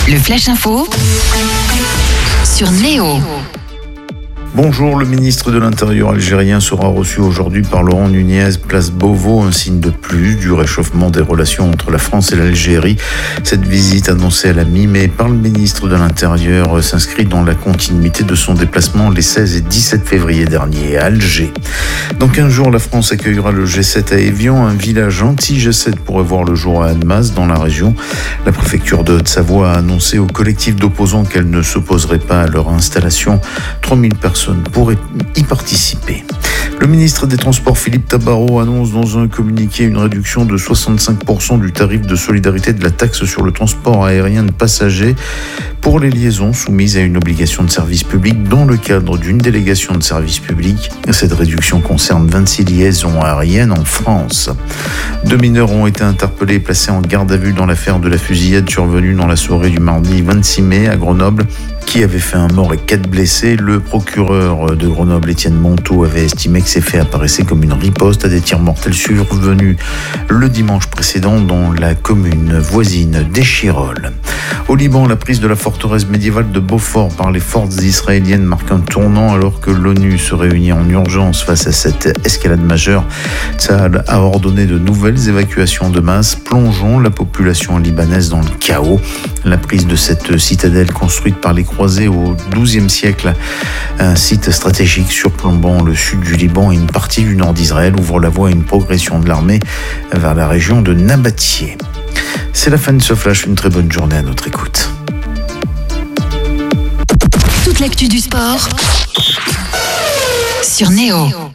Le Flash Info sur Néo. Bonjour, le ministre de l'Intérieur algérien sera reçu aujourd'hui par Laurent Nunez, place Beauvau, un signe de plus du réchauffement des relations entre la France et l'Algérie. Cette visite annoncée à la mi-mai par le ministre de l'Intérieur s'inscrit dans la continuité de son déplacement les 16 et 17 février dernier à Alger. Dans 15 jours, la France accueillera le G7 à Évian, un village anti-G7 pourrait voir le jour à Annemasse dans la région. La préfecture de Haute-Savoie a annoncé au collectif d'opposants qu'elle ne s'opposerait pas à leur installation. 3000 personnes pourraient y participer. Le ministre des Transports Philippe Tabarot annonce dans un communiqué une réduction de 65% du tarif de solidarité de la taxe sur le transport aérien de passagers pour les liaisons soumises à une obligation de service public dans le cadre d'une délégation de service public. Cette réduction concerne 26 liaisons aériennes en France. 2 mineurs ont été interpellés et placés en garde à vue dans l'affaire de la fusillade survenue dans la soirée du mardi 26 mai à Grenoble, qui avait fait un mort et 4 blessés. Le procureur de Grenoble, Étienne Monteau, avait estimé que ces faits apparaissaient comme une riposte à des tirs mortels survenus le dimanche précédent dans la commune voisine d'Échirolles. Au Liban, la prise de la forteresse médiévale de Beaufort par les forces israéliennes marque un tournant alors que l'ONU se réunit en urgence face à cette escalade majeure. Tsahal a ordonné de nouvelles évacuations de masse, plongeant la population libanaise dans le chaos. La prise de cette citadelle construite par les croisés au XIIe siècle, un site stratégique surplombant le sud du Liban et une partie du nord d'Israël, ouvre la voie à une progression de l'armée vers la région de Nabatieh. C'est la fin de ce flash, une très bonne journée à notre écoute. Toute l'actu du sport sur Néo.